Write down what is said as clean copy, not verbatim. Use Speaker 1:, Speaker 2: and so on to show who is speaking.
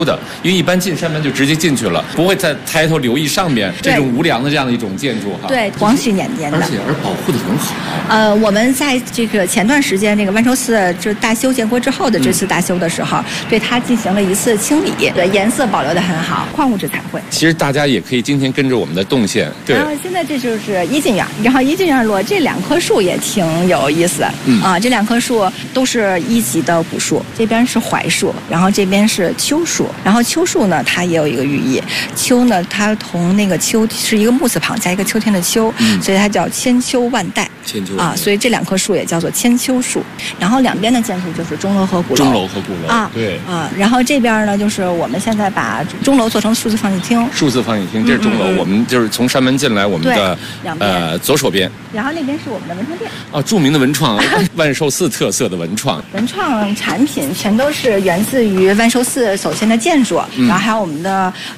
Speaker 1: 的，因为一般进山门就直接进去了，不会再抬头留意上面这种无梁的这样的一种建筑哈。
Speaker 2: 对，光绪年间的，
Speaker 1: 而保护的很好。
Speaker 2: 我们在这个前段时间这个万寿寺就大修建国之后的这次大修的时候，对它进行了一次清理，对颜色保留的很好，矿物质彩绘。
Speaker 1: 其实大家也可以今天跟着我们的动线。对。
Speaker 2: 然后现在这就是一进院，然后一进院落这2棵树也挺有意思。这2棵树都是1级的古树，这边是槐树，然后这边是秋树。然后秋树呢，它也有一个寓意。秋呢，它同那个秋是一个木字旁加一个秋天的秋，所以它叫千秋万代。
Speaker 1: 千秋
Speaker 2: 所以这2棵树也叫做千秋树。然后两边的建筑就是钟楼和鼓楼。
Speaker 1: 钟楼和鼓楼对
Speaker 2: 然后这边呢，就是我们现在把钟楼做成数字放映厅。
Speaker 1: 数字放映厅，这是钟楼。我们就是从山门进来，我们的左手边。
Speaker 2: 然后那边是我们的文创店。
Speaker 1: 著名的文创，万寿寺特色的文创。
Speaker 2: 文创产品全都是源自于万寿寺首先的建筑，然后还有我们的